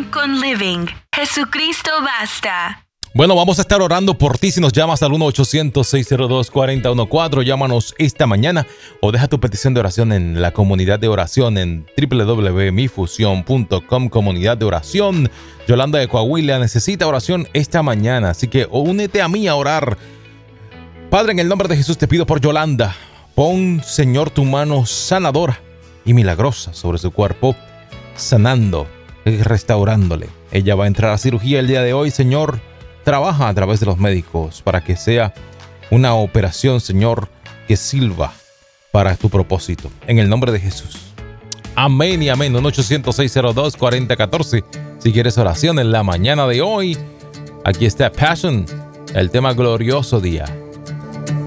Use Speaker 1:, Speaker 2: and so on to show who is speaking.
Speaker 1: oración con Living. Jesucristo basta.
Speaker 2: Bueno, vamos a estar orando por ti si nos llamas al 1-800-602-4014. Llámanos esta mañana o deja tu petición de oración en la comunidad de oración en www.mifusion.com, comunidad de oración. Yolanda de Coahuila necesita oración esta mañana, así que únete a mí a orar. Padre, en el nombre de Jesús te pido por Yolanda. Pon, Señor, tu mano sanadora y milagrosa sobre su cuerpo, sanando y restaurándole. Ella va a entrar a cirugía el día de hoy, Señor. Trabaja a través de los médicos para que sea una operación, Señor, que sirva para tu propósito. En el nombre de Jesús. Amén y amén. 1-800-602-4014. Si quieres oración en la mañana de hoy, aquí está Passion, el tema glorioso día.